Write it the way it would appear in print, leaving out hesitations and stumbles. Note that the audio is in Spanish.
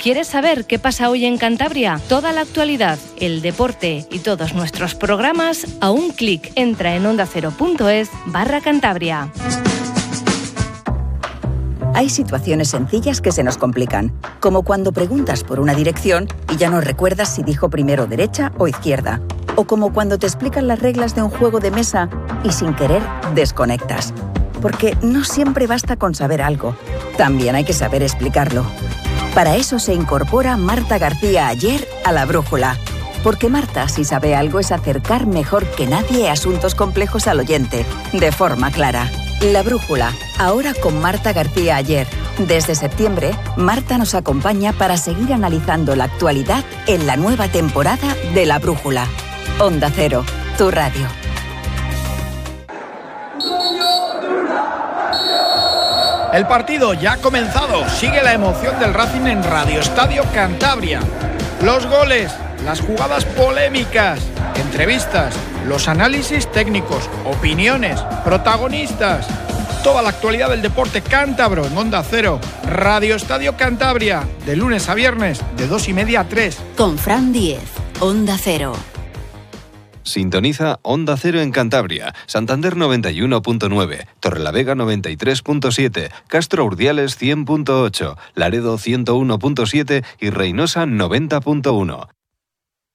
¿Quieres saber qué pasa hoy en Cantabria? Toda la actualidad, el deporte y todos nuestros programas a un clic. Entra en ondacero.es/Cantabria. Hay situaciones sencillas que se nos complican, como cuando preguntas por una dirección y ya no recuerdas si dijo primero derecha o izquierda, o como cuando te explican las reglas de un juego de mesa y sin querer desconectas. Porque no siempre basta con saber algo, también hay que saber explicarlo. Para eso se incorpora Marta García Ayer a La Brújula. Porque Marta, si sabe algo, es acercar mejor que nadie asuntos complejos al oyente, de forma clara. La Brújula, ahora con Marta García Ayer. Desde septiembre, Marta nos acompaña para seguir analizando la actualidad en la nueva temporada de La Brújula. Onda Cero, tu radio. El partido ya ha comenzado. Sigue la emoción del Racing en Radio Estadio Cantabria. Los goles, las jugadas polémicas, entrevistas, los análisis técnicos, opiniones, protagonistas. Toda la actualidad del deporte cántabro en Onda Cero. Radio Estadio Cantabria, de lunes a viernes, de 2:30 a 3. Con Fran Díez, Onda Cero. Sintoniza Onda Cero en Cantabria, Santander 91.9, Torrelavega 93.7, Castro Urdiales 100.8, Laredo 101.7 y Reynosa 90.1.